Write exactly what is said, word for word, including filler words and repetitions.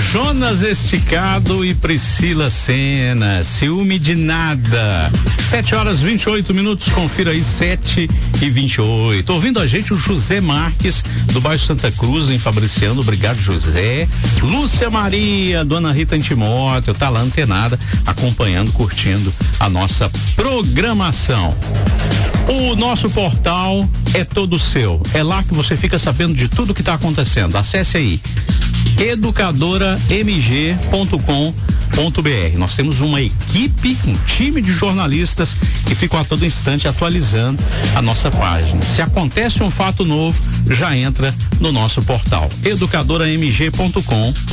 Jonas Esticado e Priscila Senna, ciúme de nada. Sete horas vinte e oito minutos, confira aí, sete e vinte e oito. Ouvindo a gente o José Marques, do bairro Santa Cruz, em Fabriciano, obrigado José. Lúcia Maria, Dona Rita Antimóteo, tá lá antenada, acompanhando, curtindo a nossa programação. O nosso portal é todo seu, é lá que você fica sabendo de tudo que está acontecendo. Acesse aí, educadora m g ponto com ponto b r. Nós temos uma equipe, um time de jornalistas que ficam a todo instante atualizando a nossa página. Se acontece um fato novo, já entra no nosso portal, educadora m g ponto com